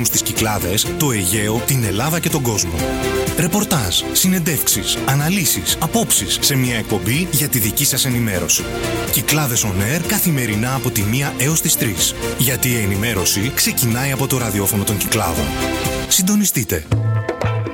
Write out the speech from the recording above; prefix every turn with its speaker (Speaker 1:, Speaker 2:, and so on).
Speaker 1: στις Κυκλάδες, το Αιγαίο, την Ελλάδα και τον κόσμο. Ρεπορτάζ, συνεντεύξεις, αναλύσεις, απόψεις σε μια εκπομπή για τη δική σας ενημέρωση. Κυκλάδες On Air καθημερινά από τη 1 έως τις 3. Γιατί η ενημέρωση ξεκινάει από το ραδιόφωνο των Κυκλάδων. Συντονιστείτε.